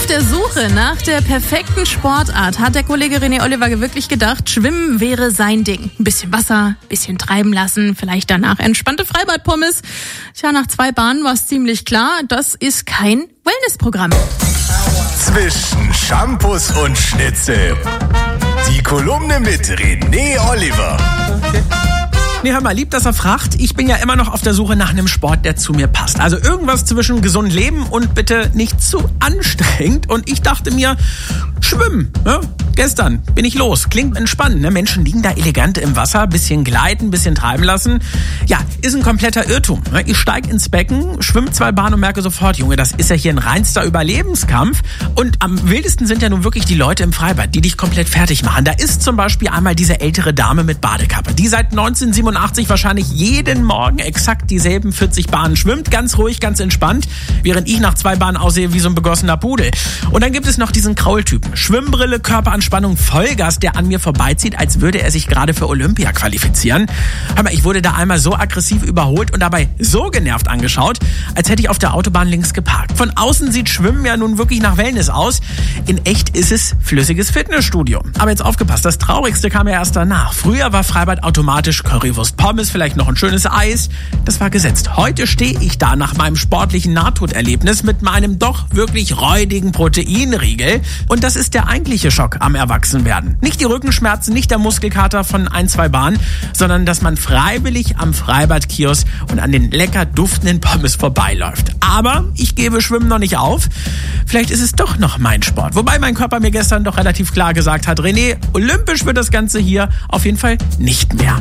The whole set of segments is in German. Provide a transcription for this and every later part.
Auf der Suche nach der perfekten Sportart hat der Kollege René Oliver wirklich gedacht, Schwimmen wäre sein Ding. Ein bisschen Wasser, ein bisschen treiben lassen, vielleicht danach entspannte Freibadpommes. Tja, nach 2 Bahnen war es ziemlich klar, das ist kein Wellnessprogramm. Zwischen Shampoos und Schnitzel. Die Kolumne mit René Oliver. Nee, hör mal, lieb, dass er fragt. Ich bin ja immer noch auf der Suche nach einem Sport, der zu mir passt. Also irgendwas zwischen gesund leben und bitte nicht zu anstrengend. Und ich dachte mir, Schwimmen. Ne? Gestern bin ich los. Klingt entspannt. Ne? Menschen liegen da elegant im Wasser, bisschen gleiten, bisschen treiben lassen. Ja, ist ein kompletter Irrtum. Ne? Ich steige ins Becken, schwimme 2 Bahnen und merke sofort, Junge, das ist ja hier ein reinster Überlebenskampf. Und am wildesten sind ja nun wirklich die Leute im Freibad, die dich komplett fertig machen. Da ist zum Beispiel einmal diese ältere Dame mit Badekappe, die seit 1987 wahrscheinlich jeden Morgen exakt dieselben 40 Bahnen schwimmt. Ganz ruhig, ganz entspannt, während ich nach 2 Bahnen aussehe wie so ein begossener Pudel. Und dann gibt es noch diesen Kraultypen. Schwimmbrille, Körperanspannung, Vollgas, der an mir vorbeizieht, als würde er sich gerade für Olympia qualifizieren. Hör mal, ich wurde da einmal so aggressiv überholt und dabei so genervt angeschaut, als hätte ich auf der Autobahn links geparkt. Von außen sieht Schwimmen ja nun wirklich nach Wellness aus. In echt ist es flüssiges Fitnessstudio. Aber jetzt aufgepasst, das Traurigste kam ja erst danach. Früher war Freibad automatisch Currywurst, Pommes, vielleicht noch ein schönes Eis. Das war gesetzt. Heute stehe ich da nach meinem sportlichen Nahtoderlebnis mit meinem doch wirklich räudigen Proteinriegel. Und das ist der eigentliche Schock am Erwachsenwerden. Nicht die Rückenschmerzen, nicht der Muskelkater von 1, 2 Bahnen, sondern dass man freiwillig am Freibadkiosk und an den lecker duftenden Pommes vorbeiläuft. Aber ich gebe Schwimmen noch nicht auf. Vielleicht ist es doch noch mein Sport. Wobei mein Körper mir gestern doch relativ klar gesagt hat, René, olympisch wird das Ganze hier auf jeden Fall nicht mehr.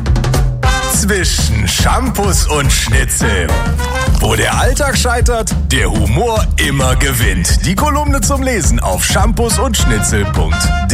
Zwischen Shampoos und Schnitzel. Wo der Alltag scheitert, der Humor immer gewinnt. Die Kolumne zum Lesen auf shampoosundschnitzel.de.